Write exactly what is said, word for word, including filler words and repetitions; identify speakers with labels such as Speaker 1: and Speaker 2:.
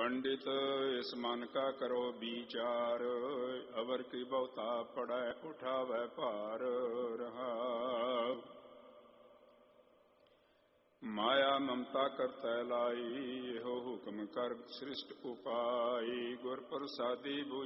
Speaker 1: पंडित इस मन का करो विचार, अवर की बहुता पड़े उठावे भार रहा। माया ममता करते लाई, हो हुक्म कर सृष्ट उपाय, गुर प्रसादी